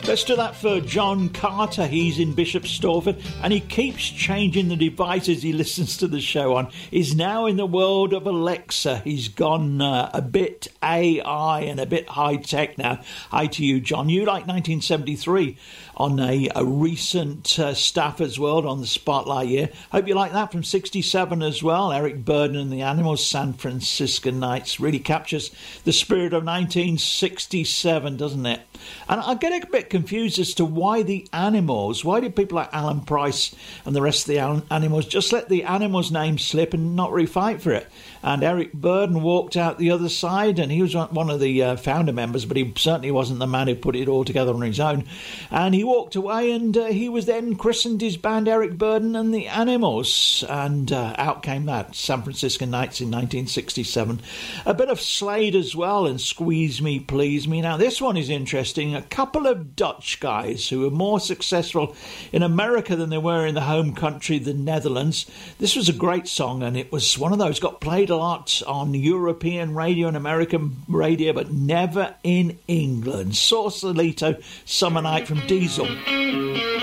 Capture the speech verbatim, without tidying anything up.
Let's do that for John Carter. He's in Bishop Stortford and he keeps changing the devices he listens to the show on. He's now in the world of Alexa. He's gone uh, a bit A I and a bit high-tech now. Hi to you, John. You like nineteen seventy-three on a, a recent uh, Stafford's World on the Spotlight year. Hope you like that from sixty-seven as well. Eric Burdon and the Animals, San Franciscan Nights. Really captures the spirit of nineteen sixty-seven, doesn't it? And I get a bit confused as to why the Animals, why did people like Alan Price and the rest of the Animals just let the Animals name slip and not really fight for it? And Eric Burdon walked out the other side, and he was one of the uh, founder members, but he certainly wasn't the man who put it all together on his own. And he walked away, and uh, he was then christened his band Eric Burdon and the Animals. And uh, out came that, San Franciscan Nights in nineteen sixty-seven. A bit of Slade as well, and Squeeze Me, Please Me. Now, this one is interesting. A couple of Dutch guys who were more successful in America than they were in the home country, the Netherlands. This was a great song, and it was one of those got played a lot on European radio and American radio, but never in England. Sausalito, Summer Night from Diesel.